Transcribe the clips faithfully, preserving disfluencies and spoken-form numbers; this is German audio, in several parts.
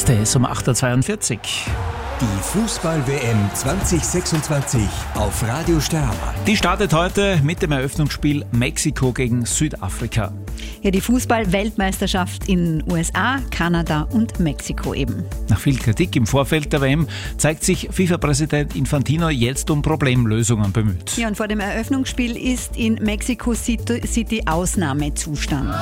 nächste ist um acht Uhr zweiundvierzig. Die Fußball-W M zwanzig sechsundzwanzig auf Radio Stern. Die startet heute mit dem Eröffnungsspiel Mexiko gegen Südafrika. Ja, die Fußball-Weltmeisterschaft in U S A, Kanada und Mexiko eben. Nach viel Kritik im Vorfeld der W M zeigt sich FIFA-Präsident Infantino jetzt um Problemlösungen bemüht. Ja, und vor dem Eröffnungsspiel ist in Mexico City Ausnahmezustand.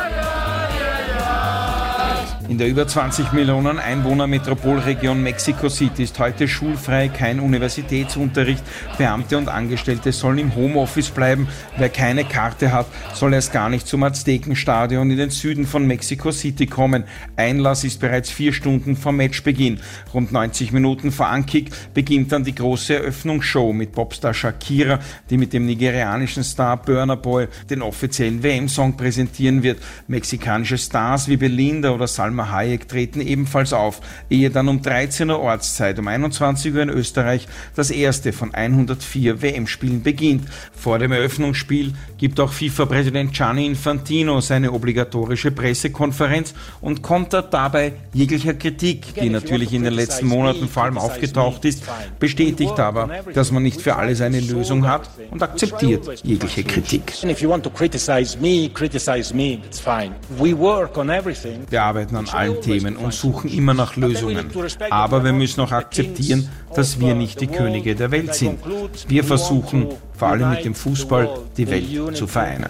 In der über zwanzig Millionen Einwohner Metropolregion Mexico City ist heute schulfrei, kein Universitätsunterricht. Beamte und Angestellte sollen im Homeoffice bleiben. Wer keine Karte hat, soll erst gar nicht zum Aztekenstadion in den Süden von Mexico City kommen. Einlass ist bereits vier Stunden vor Matchbeginn. Rund neunzig Minuten vor Ankick beginnt dann die große Eröffnungsshow mit Popstar Shakira, die mit dem nigerianischen Star Burna Boy den offiziellen W M-Song präsentieren wird. Mexikanische Stars wie Belinda oder Salma Hayek treten ebenfalls auf, ehe dann um dreizehn Uhr Ortszeit, um einundzwanzig Uhr in Österreich, das erste von hundertvier W M-Spielen beginnt. Vor dem Eröffnungsspiel gibt auch FIFA-Präsident Gianni Infantino seine obligatorische Pressekonferenz und kontert dabei jeglicher Kritik, die natürlich in den letzten Monaten vor allem aufgetaucht ist, bestätigt aber, dass man nicht für alles eine Lösung hat und akzeptiert jegliche Kritik. Wir arbeiten an allen Themen und suchen immer nach Lösungen. Aber wir müssen auch akzeptieren, dass wir nicht die Könige der Welt sind. Wir versuchen, vor allem mit dem Fußball, die Welt zu vereinen.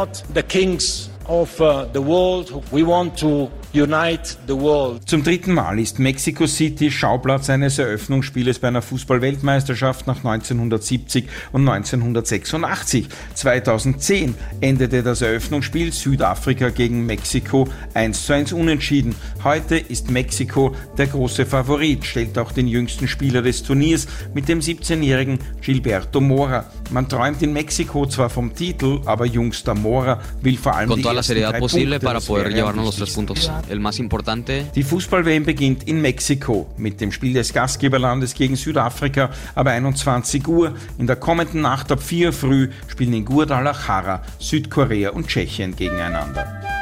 Of uh, the world. We want to unite the world. Zum dritten Mal ist Mexico City Schauplatz eines Eröffnungsspieles bei einer Fußball-Weltmeisterschaft nach neunzehnhundertsiebzig und neunzehnhundertsechsundachtzig. zweitausendzehn endete das Eröffnungsspiel Südafrika gegen Mexiko eins zu eins unentschieden. Heute ist Mexiko der große Favorit, stellt auch den jüngsten Spieler des Turniers mit dem siebzehnjährigen Gilberto Mora. Man träumt in Mexiko zwar vom Titel, aber jüngster Mora will vor allem die la seriedad posible para poder llevarnos los tres puntos. El más importante. Die Fußball-W M beginnt in Mexiko mit dem Spiel des Gastgeberlandes gegen Südafrika ab einundzwanzig Uhr. In der kommenden Nacht ab vier Uhr früh spielen in Guadalajara Südkorea und Tschechien gegeneinander.